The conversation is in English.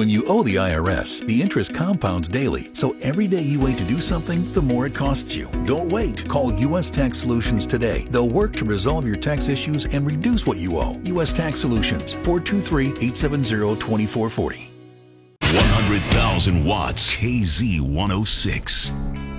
When you owe the IRS, the interest compounds daily, so every day you wait to do something, the more it costs you. Don't wait. Call U.S. Tax Solutions today. They'll work to resolve your tax issues and reduce what you owe. U.S. Tax Solutions, 423-870-2440. 100,000 watts, KZ 106.